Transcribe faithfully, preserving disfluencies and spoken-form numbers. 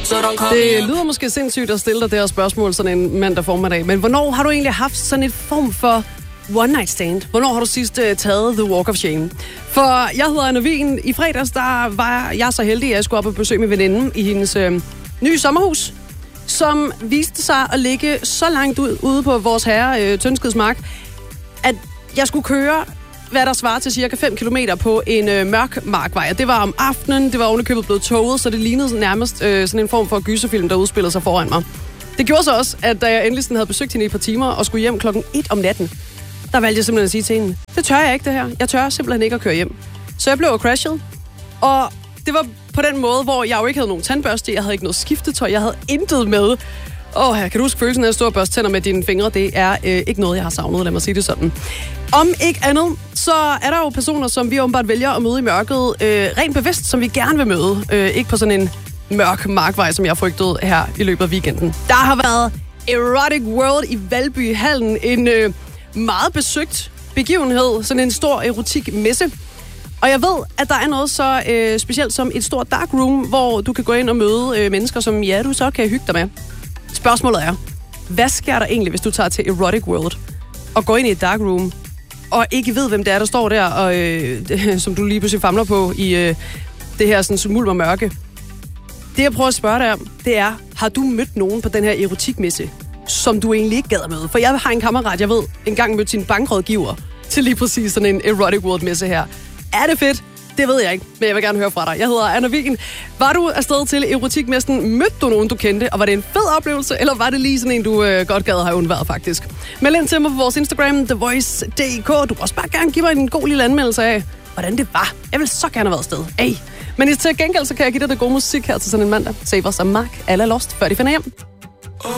Det lyder måske sindssygt at stille dig det her spørgsmål sådan en mandag formiddag, men hvornår har du egentlig haft sådan et form for one night stand? Hvornår har du sidst uh, taget The Walk of Shame? For jeg hedder Anna Wien. I fredags der var jeg så heldig, at jeg skulle op og besøge min veninde i hendes øh, nye sommerhus, som viste sig at ligge så langt ud ude på vores herre øh, Tønskidsmark, at jeg skulle køre, hvad der svarer til cirka fem kilometer på en øh, mørk markvej. Det var om aftenen, det var ovenikøbet blevet toget, så det lignede nærmest øh, sådan en form for gyserfilm, der udspillede sig foran mig. Det gjorde så også, at da jeg endelig sådan havde besøgt hende i et par timer og skulle hjem klokken et om natten, der valgte jeg simpelthen at sige til hende, det tør jeg ikke det her. Jeg tør simpelthen ikke at køre hjem. Så jeg blev crashet, og det var på den måde, hvor jeg jo ikke havde nogen tandbørste, jeg havde ikke noget skiftetøj, jeg havde intet med. Åh, kan du huske følelsen af at stå og børste tænder med dine fingre? Det er øh, ikke noget, jeg har savnet, lad mig sige det sådan. Om ikke andet, så er der jo personer, som vi åbenbart vælger at møde i mørket, øh, rent bevidst, som vi gerne vil møde. Øh, ikke på sådan en mørk markvej, som jeg frygtede her i løbet af weekenden. Der har været Erotic World i Valbyhallen, en øh, meget besøgt begivenhed, sådan en stor erotikmesse. Og jeg ved, at der er noget så øh, specielt som et stort dark room, hvor du kan gå ind og møde øh, mennesker, som ja, du så kan hygge dig med. Spørgsmålet er, hvad sker der egentlig, hvis du tager til Erotic World og går ind i et dark room, og ikke ved, hvem det er, der står der, og øh, det, som du lige pludselig famler på i øh, det her sådan smulm og mørke. Det, jeg prøver at spørge dig om, det er, har du mødt nogen på den her erotikmesse, som du egentlig ikke gad at møde? For jeg har en kammerat, jeg ved, engang mødte sin bankrådgiver til lige præcis sådan en Erotic World-messe her. Er det fedt? Det ved jeg ikke, men jeg vil gerne høre fra dig. Jeg hedder Anna Wien. Var du afsted til erotikmessen? Mødte du nogen, du kendte? Og var det en fed oplevelse, eller var det lige sådan en, du øh, godt gad have undværet faktisk? Meld ind til mig på vores Instagram, The Voice punktum d k. Du kan også bare gerne give mig en god lille anmeldelse af, hvordan det var. Jeg vil så gerne have været afsted. Ej. Men i til gengæld, så kan jeg give dig det gode musik her til sådan en mandag. Save Us og Mark, alle er lost, før de finder hjem.